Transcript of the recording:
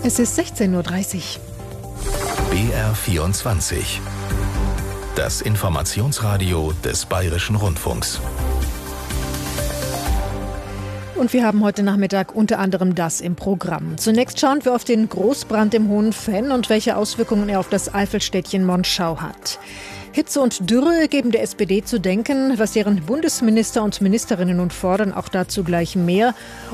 Es ist 16:30 Uhr. BR24. Das Informationsradio des Bayerischen Rundfunks. Und wir haben heute Nachmittag unter anderem das im Programm. Zunächst schauen wir auf den Großbrand im Hohen Venn und welche Auswirkungen er auf das Eifelstädtchen Monschau hat. Hitze und Dürre geben der SPD zu denken, was deren Bundesminister und Ministerinnen nun fordern, auch dazu gleich mehr.